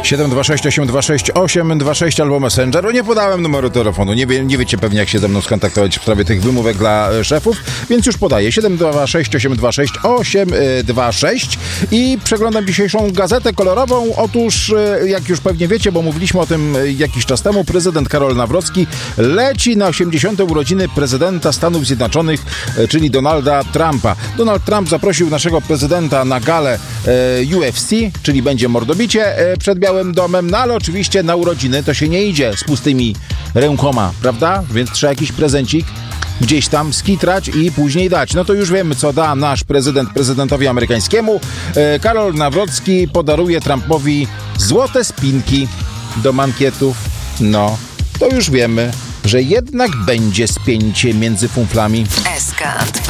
726 826 826 albo Messenger. Nie podałem numeru telefonu. Nie wiecie pewnie, jak się ze mną skontaktować w sprawie tych wymówek dla szefów, więc już podaję. 726 826 826 i przeglądam dzisiejszą gazetę kolorową. Otóż, jak już pewnie wiecie, bo mówiliśmy o tym jakiś czas temu, prezydent Karol Nawrocki leci na 80. urodziny prezydenta Stanów Zjednoczonych, czyli Donalda Trumpa. Donald Trump zaprosił naszego prezydenta na galę UFC, czyli będzie mordobicie przed Białym Domem, no ale oczywiście na urodziny to się nie idzie z pustymi rękoma, prawda? Więc trzeba jakiś prezencik gdzieś tam skitrać i później dać. No to już wiemy, co da nasz prezydent prezydentowi amerykańskiemu. Karol Nawrocki podaruje Trumpowi złote spinki do mankietów. No, to już wiemy, że jednak będzie spięcie między funflami. SK